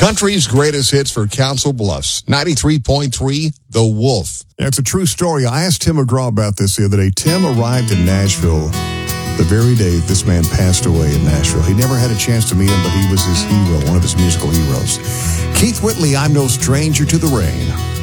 Country's greatest hits for Council Bluffs. 93.3, The Wolf. It's a true story. I asked Tim McGraw about this the other day. Tim arrived in Nashville the very day this man passed away in Nashville. He never had a chance to meet him, but he was his hero, one of his musical heroes. Keith Whitley, I'm No Stranger to the Rain.